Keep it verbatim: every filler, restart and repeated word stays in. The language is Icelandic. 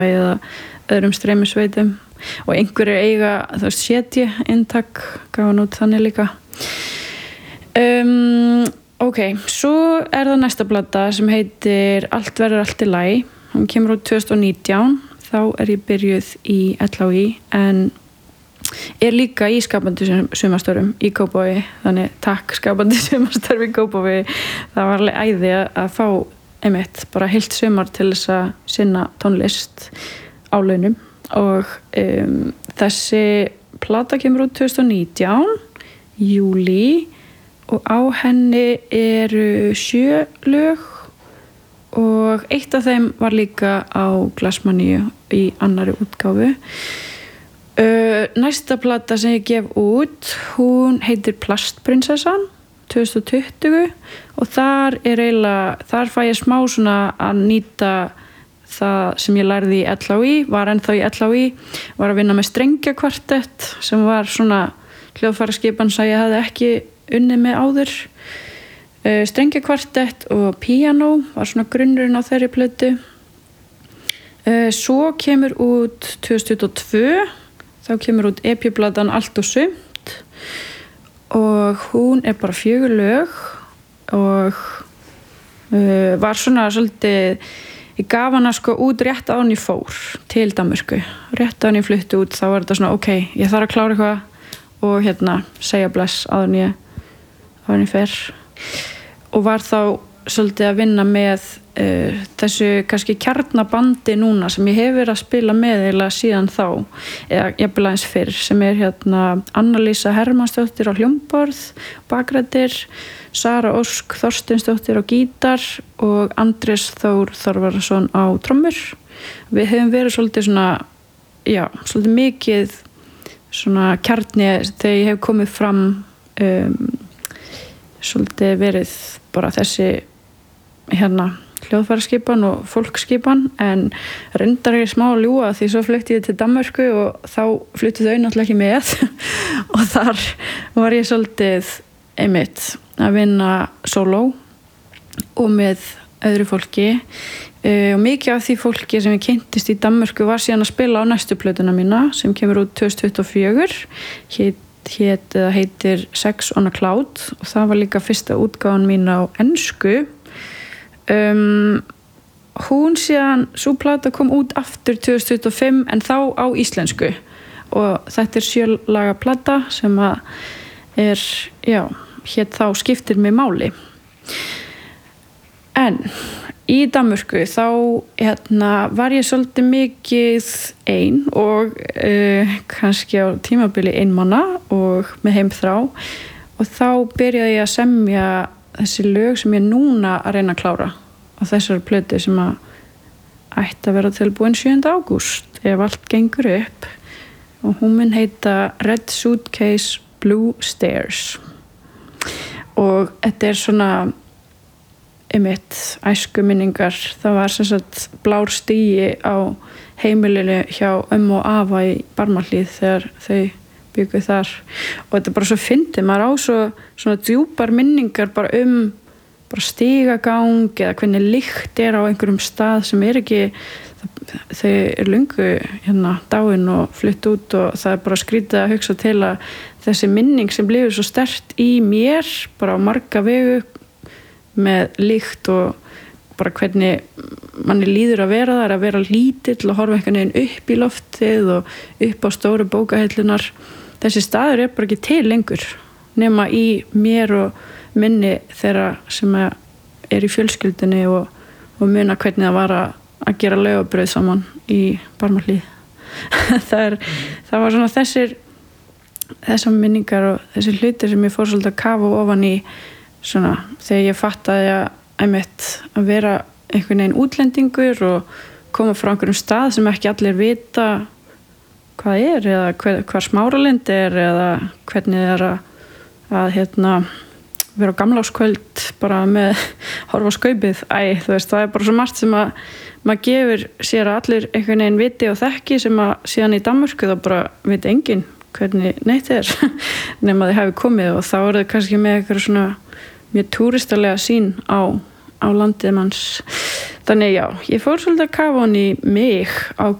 eða öðrum streymisveitum og einhverjir eiga, þú veist, setji inntak gaf hann út þannig líka. Um, ok, svo er það næsta plata sem heitir Allt verður allt í lagi. Hún kemur út tvö þúsund og nítján, þá er ég byrjuð í L H I en er líka í skapandi sumarstörfum í Kópavogi, þannig takk skapandi sumarstörf í Kópavogi. Það var alveg æði að fá einmitt bara heilt sumar til þess að sinna tónlist á launum og um, þessi plata kemur út tvö þúsund og nítján, júlí og á henni eru sjö lög og eitt af þeim var líka á Glassmaníu í annari útgáfu. Uh, næsta plata sem ég gef út, hún heitir Plastprinsessan tvö þúsund og tuttugu og þar er eiginlega, þar fæ ég smá svona að nýta það sem ég lærði í L H I, var ennþá í L H I, var að vinna með strengjakvartett sem var svona hljóðfæraskipan sem ég hafði ekki unnið með áður. Uh, strengjakvartett og píanó var svona grunnurinn á þeirri plötu. Uh, svo kemur út tvö þúsund tuttugu og tvö, þá kemur út E P-platan Allt og sumt og hún er bara fjögur lög og uh, var svona svolítið, ég gaf hana sko út rétt áður en ég fór til Danmörku, rétt áður en ég flutti út, þá var þetta svona ok, ég þarf að klára eitthvað og hérna segja bless áður en ég áður en ég fer og var þá svolítið að vinna með uh, þessu kannski kjarnabandi núna sem ég hef verið að spila með eða síðan þá, eða jafnvel aðeins fyrr, sem er hérna Anna-Lísa Hermannsdóttir á hljómborð, bakrættir, Sara Ósk Þorsteinsdóttir á gítar og Andrés Þór Þorvarðarson á trommur. Við höfum verið svolítið svona, já, svolítið mikið svona kjarni þegar ég hef komið fram, um, svolítið verið bara þessi hérna hljóðfæraskipan og fólkskipan en reyndar ég smá að ljúga því svo flutti ég til Danmörku og þá flutti þau náttúrulega ekki með og þar var ég svolítið einmitt að vinna sóló og með öðru fólki uh, og mikið af því fólki sem ég kynntist í Danmörku var síðan að spila á næstu plötuna mína sem kemur út tvö þúsund tuttugu og fjögur, hét, hét, heitir Sex on a Cloud og það var líka fyrsta útgáfan mín á ensku. Um, hún síðan, svo plata kom út aftur tvö þúsund tuttugu og fimm en þá á íslensku og þetta er sjölaga plata sem að er, já, hét þá Skiptir mig máli. En í Danmörku þá hérna, var ég svolítið mikið ein og uh, kannski á tímabili einmanna og með heimþrá og þá byrjaði ég að semja þessi lög sem ég núna að reyna að klára á þessari plötu sem að ætti að vera tilbúin sjöunda ágúst ef allt gengur upp og hún mun heita Red Suitcase Blue Stairs og þetta er svona einmitt æskuminningar. Það var sem sagt blár stigi á heimilinu hjá ömmu og afa í Barmahlíð þegar þau byggu þar og þetta er bara svo fyndið, maður á svo svona djúpar minningar bara um bara stigagang eða hvernig lykt er á einhverjum stað sem er ekki, þau er löngu hérna dáin og flutt út og það er bara skrítið að hugsa til að þessi minning sem lifir svo sterkt í mér bara á marga vegu með lykt og bara hvernig manni líður að vera þar, að vera lítill og horfa einhvern veginn upp í loftið og upp á stóru bókahillunar. Þessi staður er bara ekki til lengur nema í mér og minni þeirra sem er í fjölskyldunni og, og muna hvernig það var að, að gera laufabrauð saman í Barmahlíð. það, er, það var svona þessir þessar minningar og þessir hlutir sem ég fór svolítið að kafa ofan í svona þegar ég fattaði að einmitt að vera einhvern veginn útlendingur og koma frá einhverjum stað sem ekki allir vita hvað er eða hver, hvar Smáralind er eða hvernig það er að, að hérna, vera á gamlárskvöld bara með horfa á skaupið. Æ, þú veist, það er bara svo margt sem að maður gefur sér að allir einhvern veginn viti og þekki sem að síðan í Danmörku þá bara viti enginn hvernig neitt er nema þið hafi komið og þá er það kannski með eitthvað svona mjög túristalega sýn á á landið manns. Þannig já, ég fór svolítið að kafa hann í mig á